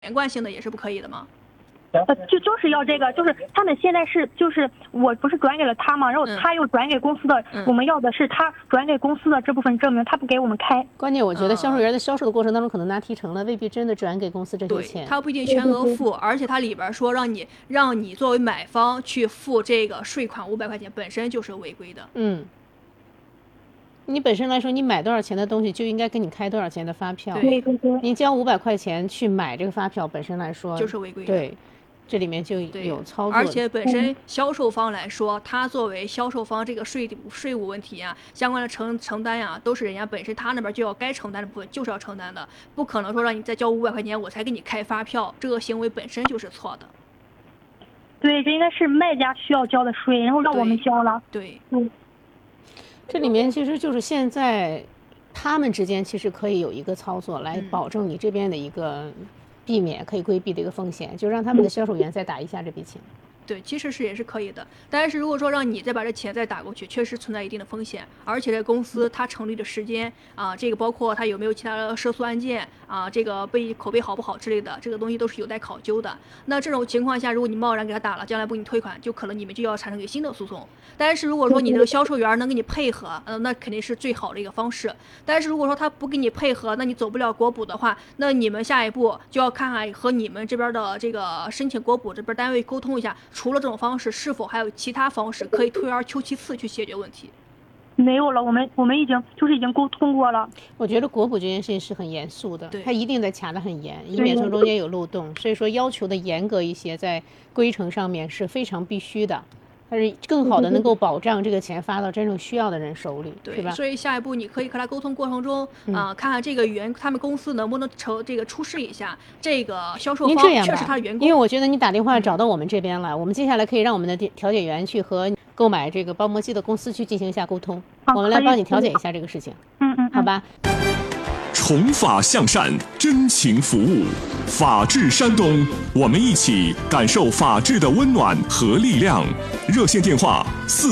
连贯性的也是不可以的吗？ 就是要这个，就是他们现在就是我不是转给了他吗？然后他又转给公司的，我们要的是他转给公司的这部分证明，他不给我们开。 关键我觉得销售员在销售的过程当中可能拿提成了，未必真的转给公司这些钱。 他不一定全额付，而且他里边说让你作为买方去付这个税款500块钱，本身就是违规的。 你本身来说，你买多少钱的东西就应该给你开多少钱的发票。 对， 你交500块钱去买这个发票，本身来说就是违规的。 对，这里面就有操作。 而且本身销售方来说，他作为销售方，这个税务问题啊，相关的承担呀，都是人家本身他那边就要该承担的部分就是要承担的，不可能说让你再交500块钱我才给你开发票，这个行为本身就是错的。 对，这应该是卖家需要交的税，然后让我们交了。 对。 这里面其实就是现在他们之间其实可以有一个操作来保证你这边的一个避免可以规避的一个风险，就让他们的销售员再打一下这笔钱。 对，其实也是可以的，但是如果说让你再把这钱再打过去，确实存在一定的风险，而且这公司它成立的时间啊，这个包括它有没有其他的涉诉案件啊，这个口碑好不好之类的，这个东西都是有待考究的。那这种情况下，如果你贸然给他打了，将来不给你退款，就可能你们就要产生一个新的诉讼。但是如果说你这个销售员能给你配合，那肯定是最好的一个方式。但是如果说他不给你配合，那你走不了国补的话，那你们下一步就要看看和你们这边的这个申请国补这边单位沟通一下，除了这种方式，是否还有其他方式可以退而求其次去解决问题？ 没有了，我们已经沟通过了。 我觉得国补这件事情是很严肃的，他一定得卡得很严，以免从中间有漏洞。所以说要求的严格一些，在规程上面是非常必须的。但是更好的能够保障这个钱发到真正需要的人手里， 对， 是吧？ 所以下一步你可以和他沟通过程中看看这个他们公司能不能出示一下这个销售方确实他的员工。 因为我觉得你打电话找到我们这边了，我们接下来可以让我们的调解员去和购买这个包膜机的公司去进行一下沟通，我们来帮你调解一下这个事情。好吧。 从法向善，真情服务，法治山东，我们一起感受法治的温暖和力量。热线电话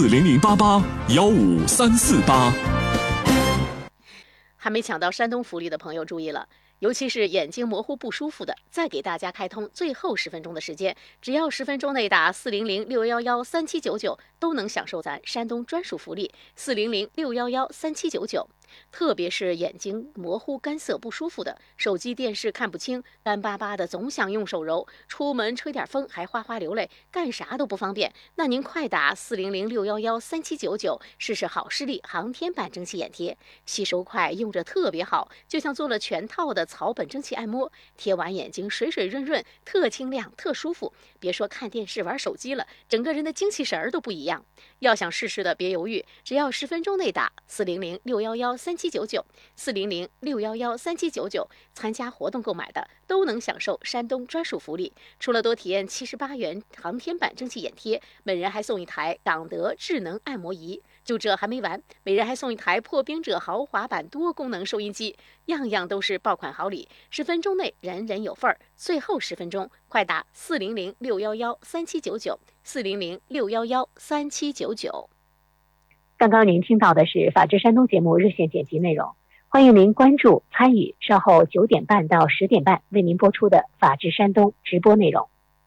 40088-15348。 还没抢到山东福利的朋友注意了，尤其是眼睛模糊不舒服的，再给大家开通最后10分钟的时间，只要10分钟内打400-611-3799，都能享受咱山东专属福利400-611-3799。特别是眼睛模糊、干涩不舒服的，手机电视看不清，干巴巴的总想用手揉，出门吹点风还哗哗流泪，干啥都不方便，那您快打400-611-3799，试试好视力航天版蒸汽眼贴，吸收快，用着特别好，就像做了全套的草本蒸汽按摩，贴完眼睛水水润润，特清亮特舒服，别说看电视玩手机了，整个人的精气神儿都不一样。要想试试的别犹豫，只要10分钟内打400-611-3799，400-611-3799，参加活动购买的都能享受山东专属福利，除了多体验78元航天版蒸汽眼贴，每人还送一台港德智能按摩仪。就这还没完，每人还送一台破冰者豪华版多功能收音机，样样都是爆款好礼，10分钟内人人有份儿。最后10分钟，快打400-611-3799，400-611-3799。 刚刚您听到的是法治山东节目热线剪辑内容，欢迎您关注参与稍后9点半到10点半为您播出的法治山东直播内容。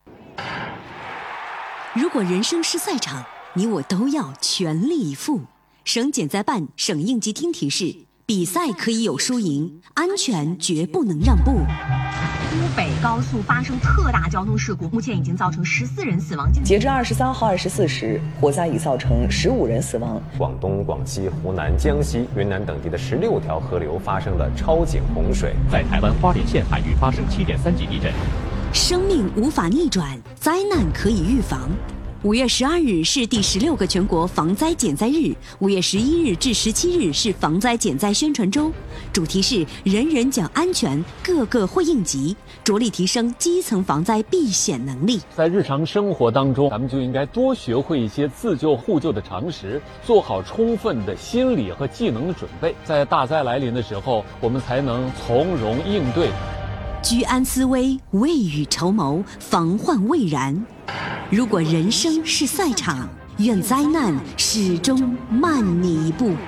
如果人生是赛场，你我都要全力以赴。省检灾办、省应急厅提示：比赛可以有输赢，安全绝不能让步。 苏北高速发生特大交通事故，目前已经造成14人死亡。 截至23号24时，火灾已造成15人死亡。 广东、广西、湖南、江西、云南等地的16条河流发生了超警洪水。 在台湾花莲县海域发生7.3级地震。 生命无法逆转，灾难可以预防。5月12日是第16个全国防灾减灾日，5月11日至17日是防灾减灾宣传周，主题是人人讲安全，个个会应急，着力提升基层防灾避险能力。 在日常生活当中，咱们就应该多学会一些自救互救的常识，做好充分的心理和技能的准备，在大灾来临的时候，我们才能从容应对。 居安思危，未雨绸缪，防患未然。如果人生是赛场，愿灾难始终慢你一步。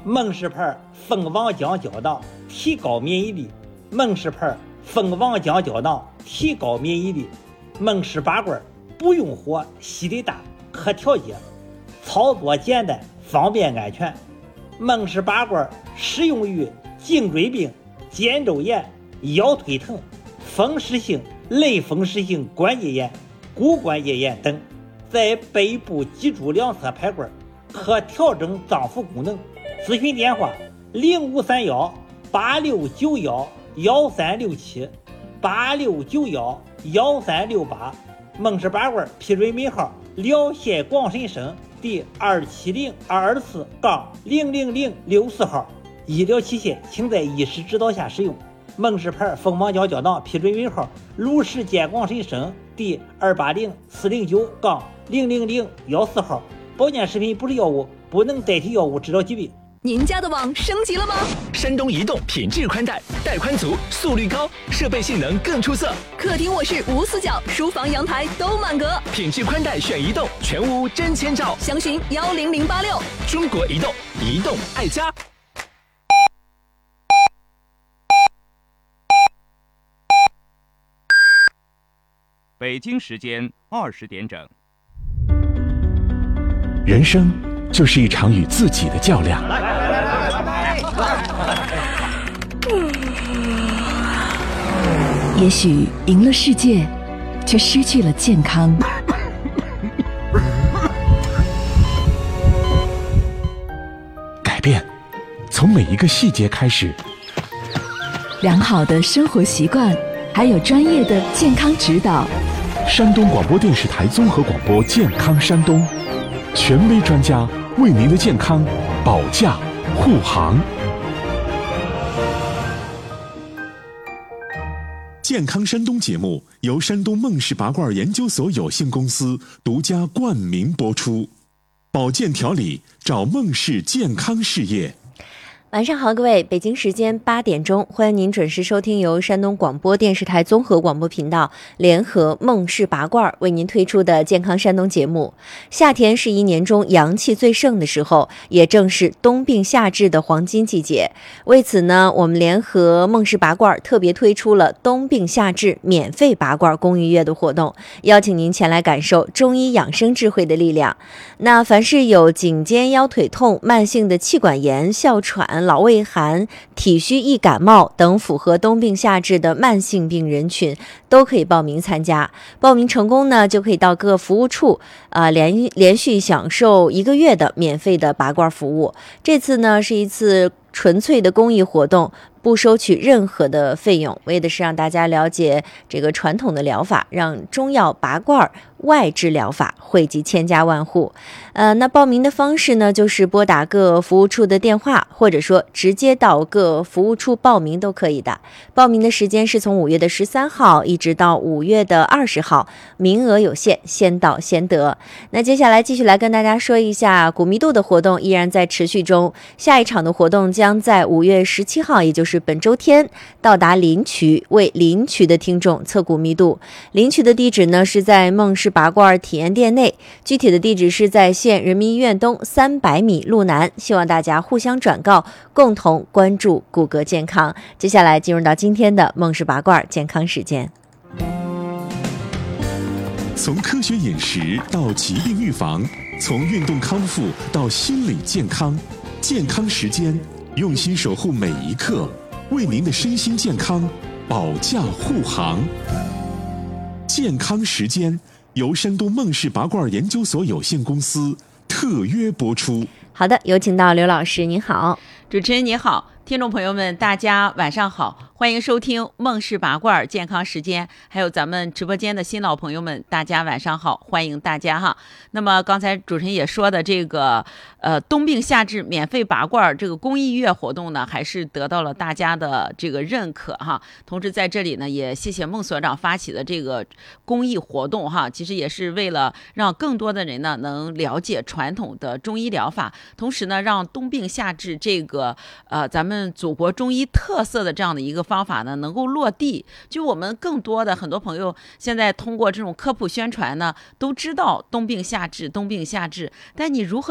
孟氏牌蜂王浆胶囊提高免疫力，孟氏牌蜂王浆胶囊提高免疫力，孟氏拔罐不用火，吸力大，可调节，操作简单，方便安全。孟氏拔罐适用于颈椎病、肩周炎、腰腿疼、风湿性、类风湿性关节炎、骨关节炎等。在背部脊柱两侧排罐，可调整脏腑功能。咨询电话：0531-8691-1367 8691-1368。孟氏拔罐批准名号：辽县广深省第270-224-00064号。医疗器械请在医师指导下使用。孟氏牌蜂王浆胶囊批准名号：卢氏县广深省第280-409-00014号。保健食品不是药物，不能代替药物治疗疾病。 您家的网升级了吗？ 山东移动品质宽带，带宽足，速率高，设备性能更出色。 客厅卧室无死角，书房阳台都满格。 品质宽带选移动，全屋真千兆。 详询10086。 中国移动，移动爱家。 北京时间20点整。 人生就是一场与自己的较量。 也许赢了世界，却失去了健康。 改变从每一个细节开始。 良好的生活习惯，还有专业的健康指导。 山东广播电视台综合广播健康山东，权威专家为您的健康保驾护航。 健康山东节目由山东孟氏拔罐研究所有限公司独家冠名播出，保健调理找孟氏健康事业。 晚上好，各位，北京时间8点钟，欢迎您准时收听由山东广播电视台综合广播频道联合孟氏拔罐为您推出的健康山东节目。夏天是一年中阳气最盛的时候，也正是冬病夏治的黄金季节。为此呢，我们联合孟氏拔罐特别推出了冬病夏治免费拔罐公益月的活动，邀请您前来感受中医养生智慧的力量。那凡是有颈肩腰腿痛、慢性的气管炎、哮喘、老胃寒、体虚易感冒等符合冬病夏治的慢性病人群都可以报名参加。报名成功呢，就可以到各服务处连续享受1个月的免费的拔罐服务。这次呢是一次纯粹的公益活动，不收取任何的费用，为的是让大家了解这个传统的疗法，让中药拔罐外治疗法惠及千家万户。那报名的方式呢，就是拨打各服务处的电话，或者说直接到各服务处报名都可以的。报名的时间是从5月13号一直到5月20号，名额有限，先到先得。那接下来继续来跟大家说一下骨密度的活动依然在持续中，下一场的活动将在5月17号，也就是本周天到达临朐，为临朐的听众测骨密度。临朐的地址呢是在孟氏拔罐体验店内，具体的地址是在县人民医院东300米路南，希望大家互相转告，共同关注骨骼健康。接下来进入到今天的孟氏拔罐健康时间。 从科学饮食到疾病预防，从运动康复到心理健康，健康时间用心守护每一刻，为您的身心健康保驾护航。健康时间由山东孟氏拔罐研究所有限公司特约播出。 好的，有请到刘老师，您好。 主持人你好，听众朋友们大家晚上好，欢迎收听孟氏拔罐健康时间，还有咱们直播间的新老朋友们大家晚上好，欢迎大家哈。那么刚才主持人也说的这个冬病夏治免费拔罐这个公益月活动呢，还是得到了大家的这个认可哈。同时在这里呢，也谢谢孟所长发起的这个公益活动哈，其实也是为了让更多的人呢能了解传统的中医疗法，同时呢让冬病夏治这个咱们祖国中医特色的这样的一个方法呢能够落地。就我们更多的很多朋友现在通过这种科普宣传呢，都知道冬病夏治，但你如何